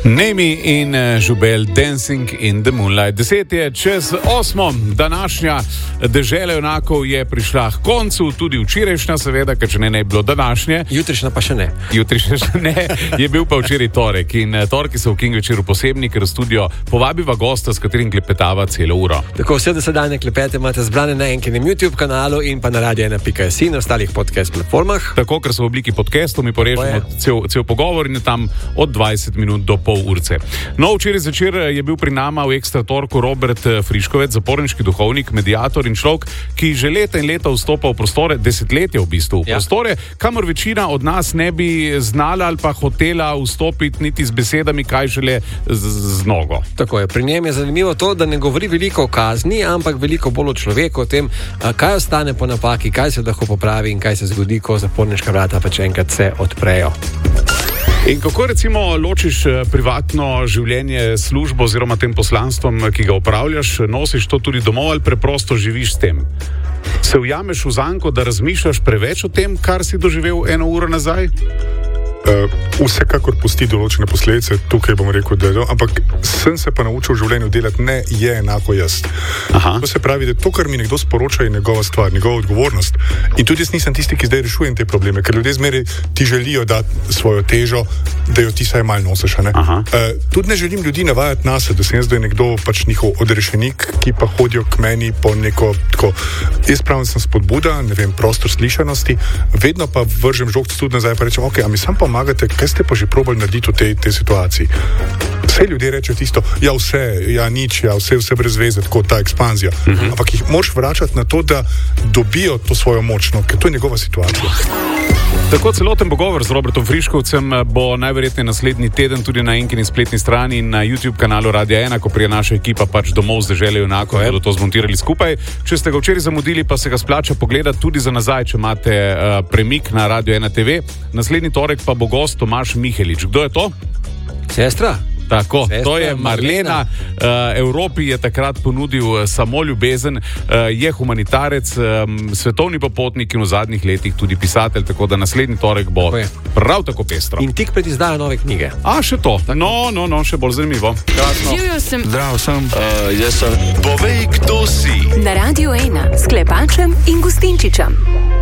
Nemi in Žubel, Dancing in the Moonlight. 7:10, današnja dežela junakov je prišla k koncu, tudi včerajšnja, seveda, ker če ne bi bilo današnje. Jutrišnja pa še ne. Jutrišnja še ne, je bil pa včeraj torek in torki so v King večeru posebni, ker v studio povabiva gosta, s katerim klepetava celo uro. Tako vse dosedanje klepete imate zbrane na enkinem YouTube kanalu in pa na radio1.si in ostalih podcast platformah. Tako, ker so v obliki podcastov, mi porežemo cel pogovor in je tam od 20 minut do pol urce. No, včeraj zvečer je bil pri nama v Ekstra torku Robert Friškovec, zaporniški duhovnik, mediator in človek, ki že leta in leta vstopa v prostore, desetletja v bistvu, v prostore, kamor večina od nas ne bi znala ali pa hotela vstopiti niti z besedami, kaj šele z nogo. Tako je, pri njem je zanimivo to, da ne govori veliko o kazni, ampak veliko bolj o človeku, o tem, kaj ostane po napaki, kaj se lahko popravi in kaj se zgodi, ko zaporniška vrata pa če enkrat se odprejo. In kako recimo ločiš privatno življenje, službo oziroma tem poslanstvom, ki ga opravljaš, nosiš to tudi domov ali preprosto živiš s tem? Se ujameš v zanko, da razmišljaš preveč o tem, kar si doživel eno uro nazaj? Vsekakor pusti določene posledice, tukaj bom rekel, da je, ampak sem se pa naučil v življenju delati, ne je enako jaz. Aha. To se pravi, da to, kar mi nekdo sporoča, je njegova stvar, njegova odgovornost. In tudi jaz nisem tisti, ki zdaj rešujem te probleme, ker ljudje zmeraj ti želijo dati svojo težo, da jo ti saj malo nosiš. Tudi ne želim ljudi navajati na se, da sem jaz zdaj nekdo pač njihov odrešenik, ki pa hodijo k meni po neko tako. Jaz pravim, sem spodbuda, ne vem, prostor slišanosti, vedno pa vržem žogc tudi nazaj pa rečem, ok, a mi sam pomagate, kaj ste pa že probali narediti v tej situaciji? Vse ljudje rečejo tisto, ja vse, ja nič, ja vse brez veze, tako ta ekspanzija. Ampak jih moraš vračati na to, da dobijo to svojo moč, ker to je njegova situacija. Tako celoten pogovor z Robertom Friškovcem bo najverjetneje naslednji teden tudi na enkini spletni strani in na YouTube kanalu Radia 1, ko prije naša ekipa pač domov z dežele junakov, bodo to zmontirali skupaj. Če ste ga včeraj zamudili, pa se ga splača pogledati tudi za nazaj, če imate premik na Radio 1 TV. Naslednji torek pa bo gost Tomaž Mihelič. Kdo je to? Sestra. Tako, to je Marlena. Evropi je takrat ponudil samo ljubezen, je humanitarec, svetovni popotnik in v zadnjih letih tudi pisatelj, tako da naslednji torek bo prav tako pestro. In tik pred izdajo nove knjige. A, še to. No, še bolj zanimivo. Živjo sem. Zdrav sem. Jaz sem. Povej, kdo si. Na Radio 1 s Klepačem in Gustinčičem.